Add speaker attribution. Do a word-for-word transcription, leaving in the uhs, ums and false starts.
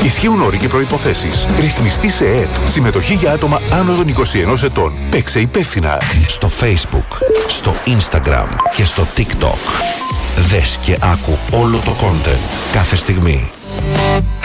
Speaker 1: Ισχύουν όροι και προϋποθέσεις. Ρυθμιστή σε ΕΕΠ. Συμμετοχή για άτομα άνω των είκοσι ενός ετών. Παίξε υπεύθυνα.
Speaker 2: Στο Facebook, στο Instagram και στο TikTok. Δες και άκου όλο το content κάθε στιγμή.